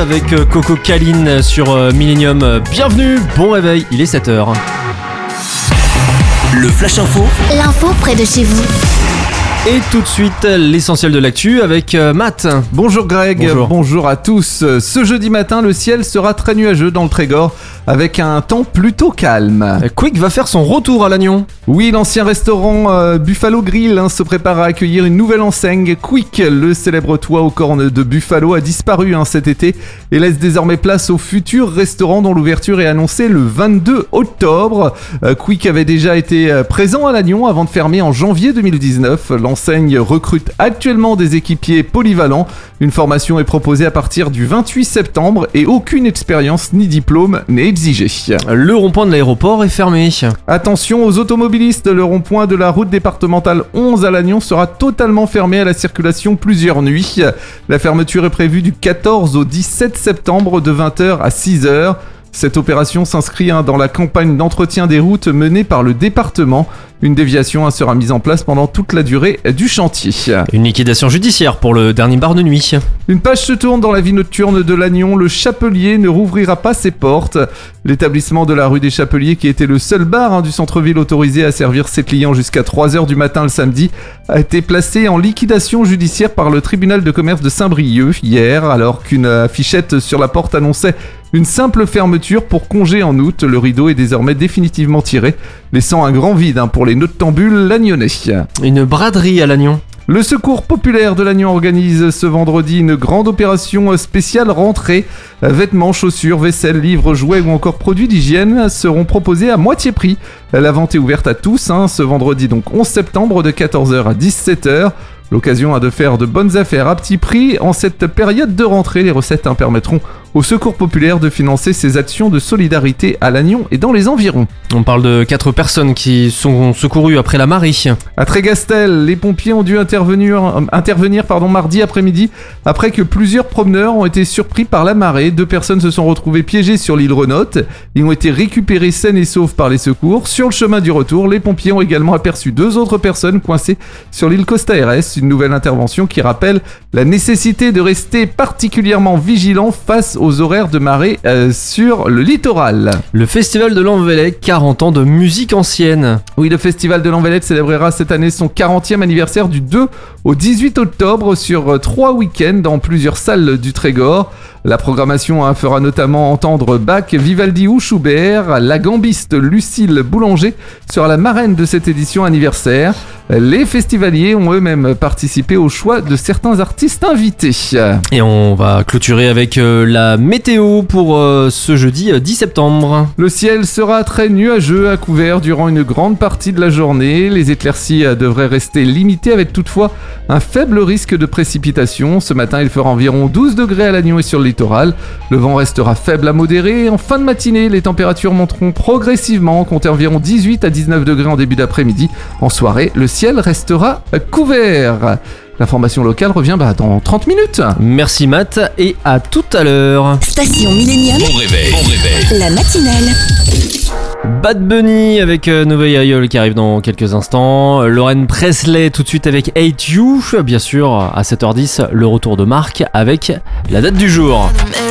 avec Coco Caline sur Millennium. Bienvenue, bon réveil, il est 7h. Le Flash Info. L'info près de chez vous. Et tout de suite, l'essentiel de l'actu avec Matt. Bonjour Greg, bonjour à tous. Ce jeudi matin, le ciel sera très nuageux dans le Trégor avec un temps plutôt calme. Quick va faire son retour à Lannion. Oui, l'ancien restaurant Buffalo Grill se prépare à accueillir une nouvelle enseigne. Quick, le célèbre toit aux cornes de Buffalo, a disparu cet été et laisse désormais place au futur restaurant dont l'ouverture est annoncée le 22 octobre. Quick avait déjà été présent à Lannion avant de fermer en janvier 2019. L'enseigne recrute actuellement des équipiers polyvalents. Une formation est proposée à partir du 28 septembre et aucune expérience ni diplôme n'est exigée. Le rond-point de l'aéroport est fermé. Attention aux automobilistes, le rond-point de la route départementale 11 à Lannion sera totalement fermé à la circulation plusieurs nuits. La fermeture est prévue du 14 au 17 septembre de 20h à 6h. Cette opération s'inscrit dans la campagne d'entretien des routes menée par le département. Une déviation sera mise en place pendant toute la durée du chantier. Une liquidation judiciaire pour le dernier bar de nuit. Une page se tourne dans la vie nocturne de Lannion. Le Chapelier ne rouvrira pas ses portes. L'établissement de la rue des Chapeliers, qui était le seul bar du centre-ville autorisé à servir ses clients jusqu'à 3h du matin le samedi, a été placé en liquidation judiciaire par le tribunal de commerce de Saint-Brieuc hier, alors qu'une affichette sur la porte annonçait une simple fermeture pour congé en août. Le rideau est désormais définitivement tiré, laissant un grand vide pour les noctambules lagnonnais. Une braderie à Lannion. Le Secours populaire de Lannion organise ce vendredi une grande opération spéciale rentrée. Vêtements, chaussures, vaisselle, livres, jouets ou encore produits d'hygiène seront proposés à moitié prix. La vente est ouverte à tous ce vendredi donc 11 septembre de 14h à 17h. L'occasion de faire de bonnes affaires à petit prix. En cette période de rentrée, les recettes permettront au Secours populaire de financer ses actions de solidarité à Lannion et dans les environs. On parle de 4 personnes qui sont secourues après la marée. À Trégastel, les pompiers ont dû intervenir mardi après-midi après que plusieurs promeneurs ont été surpris par la marée. 2 personnes se sont retrouvées piégées sur l'île Renotte. Ils ont été récupérés saines et saufs par les secours. Sur le chemin du retour, les pompiers ont également aperçu 2 autres personnes coincées sur l'île Costa RS. Une nouvelle intervention qui rappelle la nécessité de rester particulièrement vigilant face aux horaires de marée sur le littoral. Le festival de l'Envelette, 40 ans de musique ancienne. Oui, le festival de l'Envelette célébrera cette année son 40e anniversaire du 2 au 18 octobre sur 3 week-ends dans plusieurs salles du Trégor. La programmation fera notamment entendre Bach, Vivaldi ou Schubert. La gambiste Lucille Boulanger sera la marraine de cette édition anniversaire. Les festivaliers ont eux-mêmes participé au choix de certains artistes invités. Et on va clôturer avec la météo pour ce jeudi 10 septembre. Le ciel sera très nuageux à couvert durant une grande partie de la journée. Les éclaircies devraient rester limitées avec toutefois un faible risque de précipitation. Ce matin, il fera environ 12 degrés à Lannion et sur le littoral. Le vent restera faible à modéré. En fin de matinée, les températures monteront progressivement, comptez environ 18 à 19 degrés en début d'après-midi. En soirée, le ciel restera couvert. L'information locale revient dans 30 minutes. Merci Matt et à tout à l'heure. Station Millennium. Bon réveil. La matinale. Bad Bunny avec Nouvelle Aïeul qui arrive dans quelques instants. Lauren Presley tout de suite avec Hate You. Bien sûr, à 7h10, le retour de Marc avec la date du jour.